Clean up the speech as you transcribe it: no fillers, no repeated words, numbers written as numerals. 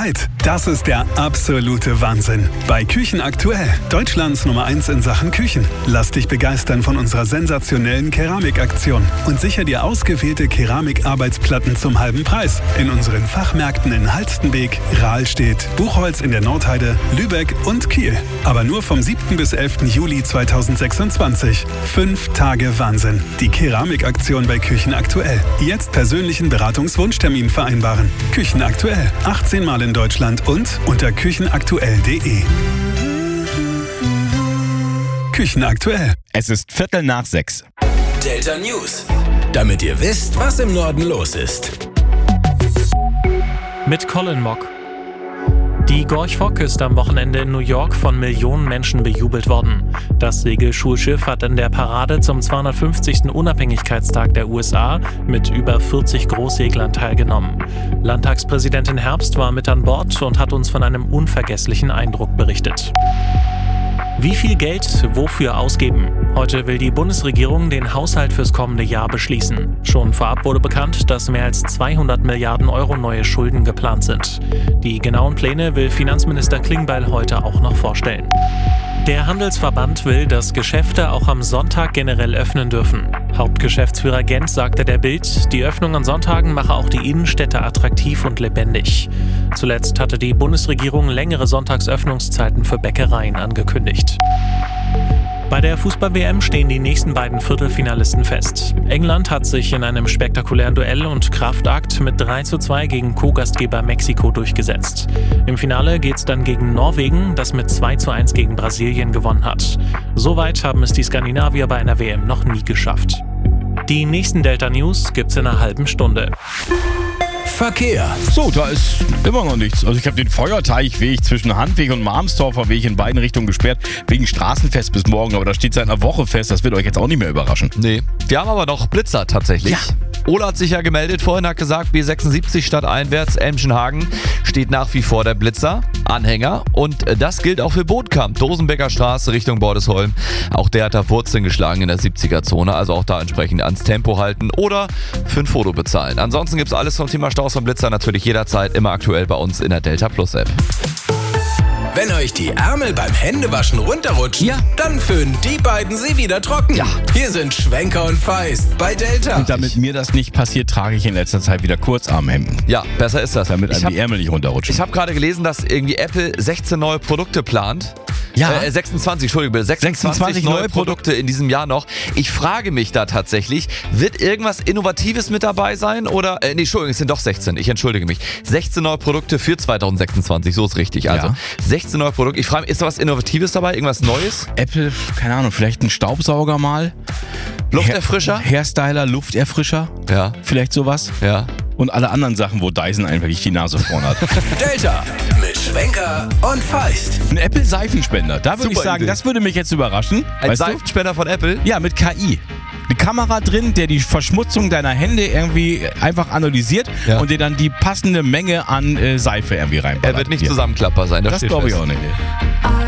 bereit? Das ist der absolute Wahnsinn. Bei Küchen aktuell, Deutschlands Nummer 1 in Sachen Küchen. Lass dich begeistern von unserer sensationellen Keramikaktion und sicher dir ausgewählte Keramikarbeitsplatten zum halben Preis. In unseren Fachmärkten in Halstenbek, Rahlstedt, Buchholz in der Nordheide, Lübeck und Kiel. Aber nur vom 7. bis 11. Juli 2026. 5 Tage Wahnsinn. Die Keramikaktion bei Küchen aktuell. Jetzt persönlichen Beratungswunschtermin vereinbaren. Küchen aktuell. 18 Mal in Deutschland und unter küchenaktuell.de. Küchen aktuell. Es ist 5:45. Delta News. Damit ihr wisst, was im Norden los ist. Mit Colin Mock. Die Gorch Fock ist am Wochenende in New York von Millionen Menschen bejubelt worden. Das Segelschulschiff hat in der Parade zum 250. Unabhängigkeitstag der USA mit über 40 Großseglern teilgenommen. Landtagspräsidentin Herbst war mit an Bord und hat uns von einem unvergesslichen Eindruck berichtet. Wie viel Geld wofür ausgeben? Heute will die Bundesregierung den Haushalt fürs kommende Jahr beschließen. Schon vorab wurde bekannt, dass mehr als 200 Milliarden Euro neue Schulden geplant sind. Die genauen Pläne will Finanzminister Klingbeil heute auch noch vorstellen. Der Handelsverband will, dass Geschäfte auch am Sonntag generell öffnen dürfen. Hauptgeschäftsführer Gent sagte der Bild, die Öffnung an Sonntagen mache auch die Innenstädte attraktiv und lebendig. Zuletzt hatte die Bundesregierung längere Sonntagsöffnungszeiten für Bäckereien angekündigt. Bei der Fußball-WM stehen die nächsten beiden Viertelfinalisten fest. England hat sich in einem spektakulären Duell und Kraftakt mit 3:2 gegen Co-Gastgeber Mexiko durchgesetzt. Im Finale geht's dann gegen Norwegen, das mit 2:1 gegen Brasilien gewonnen hat. Soweit haben es die Skandinavier bei einer WM noch nie geschafft. Die nächsten Delta News gibt's in einer halben Stunde. Verkehr. So, da ist immer noch nichts. Also ich habe den Feuerteichweg zwischen Handweg und Marmsdorfer Weg in beiden Richtungen gesperrt, wegen Straßenfest bis morgen. Aber da steht seit einer Woche fest, das wird euch jetzt auch nicht mehr überraschen. Nee, wir haben aber noch Blitzer tatsächlich. Ja. Ola hat sich ja gemeldet vorhin, hat gesagt, B76 stadteinwärts, Elmschenhagen, steht nach wie vor der Blitzer, Anhänger. Und das gilt auch für Bootkamp, Dosenbecker Straße Richtung Bordesholm. Auch der hat da Wurzeln geschlagen in der 70er-Zone, also auch da entsprechend ans Tempo halten oder für ein Foto bezahlen. Ansonsten gibt's alles zum Thema Staus vom Blitzer natürlich jederzeit immer aktuell bei uns in der Delta Plus App. Wenn euch die Ärmel beim Händewaschen runterrutschen, Ja. dann föhnen die beiden sie wieder trocken. Ja. Hier sind Schwenker und Feist bei Delta. Und damit mir das nicht passiert, trage ich in letzter Zeit wieder Kurzarmhemden, Ja, besser ist das. damit einem die Ärmel nicht runterrutschen. Ich habe gerade gelesen, dass irgendwie Apple 16 neue Produkte plant. Ja. 26, Entschuldigung bitte. 26 neue Produkte in diesem Jahr noch. Ich frage mich da tatsächlich, wird irgendwas Innovatives mit dabei sein? Oder, Entschuldigung, es sind doch 16. Ich entschuldige mich. 16 neue Produkte für 2026, so ist richtig. Also Ja. 16 neue Produkte. Ich frage mich, ist da was Innovatives dabei? Irgendwas Neues? Apple, keine Ahnung, vielleicht ein Staubsauger mal. Lufterfrischer? Hairstyler, Lufterfrischer. Ja, Vielleicht sowas. ja. Und alle anderen Sachen, wo Dyson einfach die Nase vorn hat. Delta mit Schwenker und Feist. Ein Apple-Seifenspender. Da würde ich Super sagen, Idee. das würde mich jetzt überraschen. Ein Weißt du? Seifenspender von Apple? Ja, mit KI. Eine Kamera drin, der die Verschmutzung deiner Hände irgendwie einfach analysiert Ja. und dir dann die passende Menge an Seife irgendwie reinballert. Er wird nicht Hier. Zusammenklapper sein. Das steht glaube ich fest. auch nicht.